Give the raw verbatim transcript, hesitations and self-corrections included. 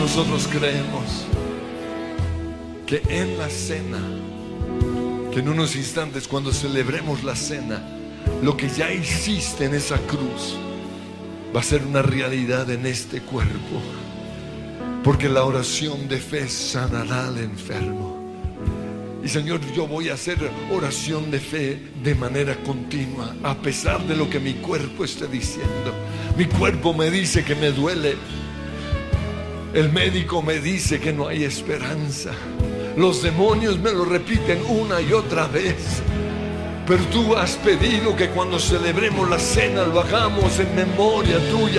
nosotros creemos que en la cena, que en unos instantes cuando celebremos la cena, lo que ya hiciste en esa cruz va a ser una realidad en este cuerpo, porque la oración de fe sanará al enfermo. Y Señor, yo voy a hacer oración de fe de manera continua, a pesar de lo que mi cuerpo esté diciendo. Mi cuerpo me dice que me duele, el médico me dice que no hay esperanza, los demonios me lo repiten una y otra vez. Pero tú has pedido que cuando celebremos la cena lo hagamos en memoria tuya.